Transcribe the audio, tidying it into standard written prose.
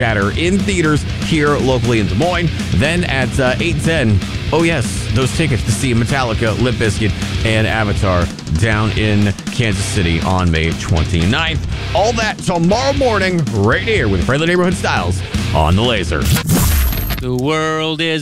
Shatter in theaters here locally in Des Moines. Then at 8:10, oh yes, those tickets to see Metallica, Limp Bizkit, and Avatar down in Kansas City on May 29th. All that tomorrow morning right here with Friendly Neighborhood Styles on The Laser. The world is